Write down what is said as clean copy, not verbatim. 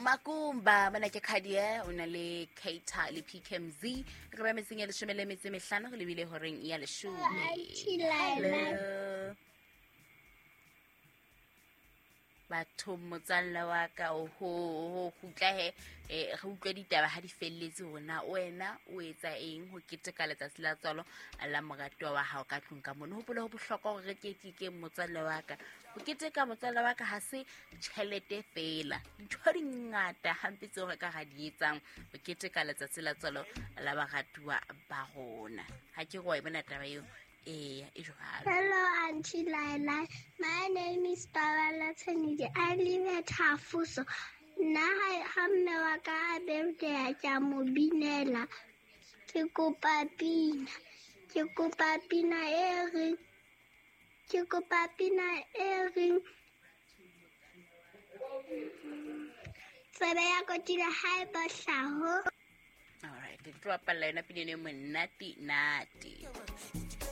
Makumba mana ke Khadia o na le Keita le PKMZ re ba metseng ya 15 go lebile horeng ya 10. Hello batho motsalla wa ka o ho kutla he re utlwa ditaba ha di felletse hona wena o etsa eng ho keteka letsatsi la tsalo la morato wa hao ka tlung ka mona hopola ho bohlokwa hore re keteke motsalla wa ka ho keteka motsalla wa ka ha se tjhelete fela ntho di ngata hampe tseo re ka ga di etsang ho keteka letsatsi la tsalo la baratuwa ba rona ha ke go e bona taba eo. Hello, Auntie Laila. My name is Bawala Tsanidi. I live at Hafuso. Na hamme wa ka a birthday a tja mo binela. Ke kopa pina e reng. Tsebe ya kotila hae ba hlaho. All right, ke tlo apalla yona pina e monate.